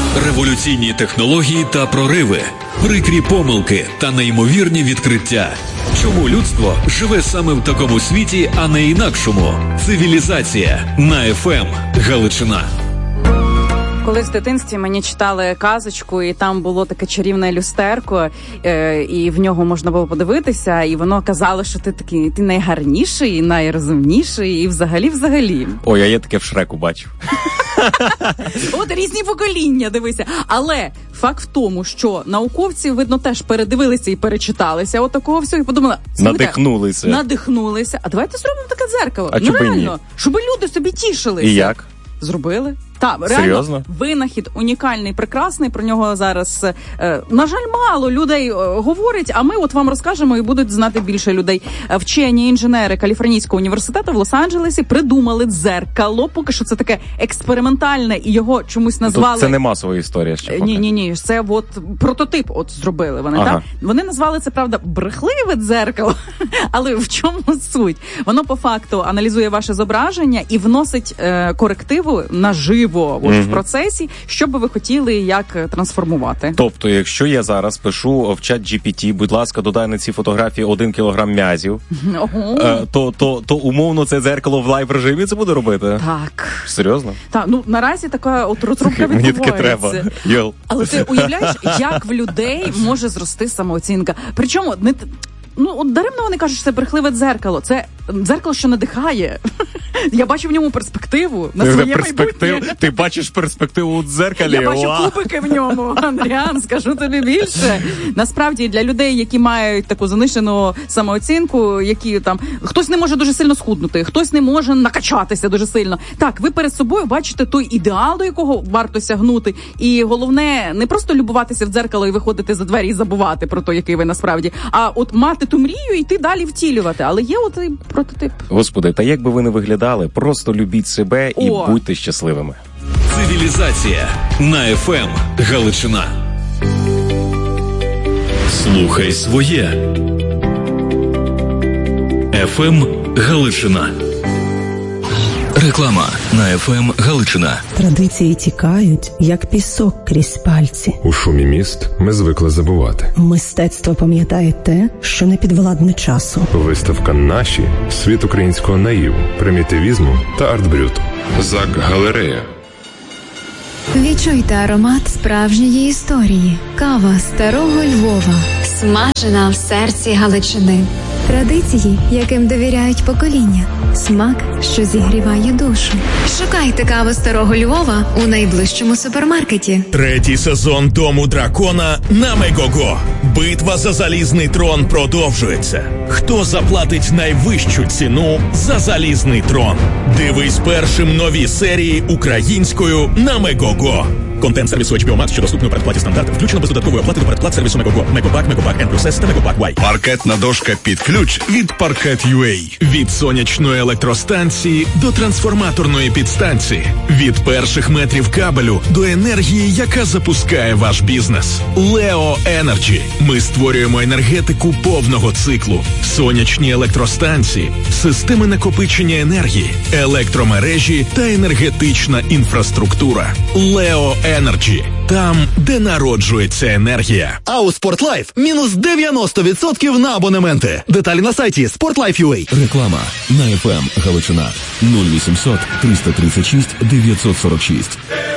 Революційні технології та прориви, прикрі помилки та неймовірні відкриття. Чому людство живе саме в такому світі, а не інакшому? Цивілізація на ФМ Галичина. Колись в дитинстві мені читали казочку, і там було таке чарівне люстерко, і в нього можна було подивитися, і воно казало, що ти такий, ти найгарніший, найрозумніший, і взагалі. Ой, а я таке в Шреку бачив. От різні покоління, дивися. Але факт в тому, що науковці, видно, теж передивилися і перечиталися от такого всього, і подумали, надихнулися. А давайте зробимо таке дзеркало. А чому реально, ні? щоб люди собі тішилися. І як? Зробили. Так, реально, серйозно? Винахід унікальний, прекрасний, про нього зараз, на жаль, мало людей говорить, а ми от вам розкажемо і будуть знати більше людей. Вчені інженери Каліфорнійського університету в Лос-Анджелесі придумали дзеркало, поки що це таке експериментальне, і його чомусь назвали... Тут це не масова історія ще поки. Ні, це от прототип от зробили вони, так? Вони назвали це, правда, брехливе дзеркало, але в чому суть? Воно по факту аналізує ваше зображення і вносить корективу наживо. В процесі, що би ви хотіли, як трансформувати. Тобто, якщо я зараз пишу в чат GPT, будь ласка, додай на ці фотографії 1 кілограм м'язів, то умовно це дзеркало в лайв-режимі це буде робити? Так. Серйозно? Так, наразі така от розробка відбувається. Мені таке треба. Йол. Але ти уявляєш, як в людей може зрости самооцінка? Причому, от даремно вони кажуть, що це брехливе дзеркало. Це дзеркало, що надихає. Я бачу в ньому перспективу на своє майбутнє. Ти бачиш перспективу у дзеркалі? Я бачу кубики в ньому, Андріан, скажу тобі більше. Насправді, для людей, які мають таку занижену самооцінку, які там, хтось не може дуже сильно схуднути, хтось не може накачатися дуже сильно. Так, ви перед собою бачите той ідеал, до якого варто сягнути. І головне, не просто любуватися в дзеркало і виходити за двері і забувати про те, який ви насправді, а от мати ту мрію і йти далі втілювати. Але є от і прототип. Господи, та як би ви не виглядали, просто любіть себе і будьте щасливими. Цивілізація на ФМ Галичина. Слухай своє. ФМ Галичина. Реклама на ФМ Галичина. Традиції тікають, як пісок крізь пальці. У шумі міст ми звикли забувати. Мистецтво пам'ятає те, що не підвладне часу. Виставка «Наші» – світ українського наїву, примітивізму та арт-брюту. ЗАК «Галерея». Відчуйте аромат справжньої історії. Кава старого Львова. Смажена в серці Галичини. Традиції, яким довіряють покоління. Смак, що зігріває душу. Шукайте каву старого Львова у найближчому супермаркеті. 3-й сезон «Дому дракона» на Мегого. Битва за залізний трон продовжується. Хто заплатить найвищу ціну за залізний трон? Дивись першим нові серії українською на Мегого. Контент сервісу HBO Max, що доступний у передплаті стандарт, включено без додаткової оплати до передплат сервісу Мегого. Мегобак, Мегобак N+S та Мегобак Y. Паркетна дошка під ключ від Parket.ua. Від сонячної електростанції до трансформаторної підстанції. Від перших метрів кабелю до енергії, яка запускає ваш бізнес. Leo Energy. Ми створюємо енергетику повного циклу. Сонячні електростанції, системи накопичення енергії, електромережі та енергетична інфраструктура. Leo Energy. Там, де народжується енергія. А у Спортлайф мінус 90% на абонементи. Деталі на сайті Sportlife.ua. Реклама на ФМ Галичина 0800 336 946.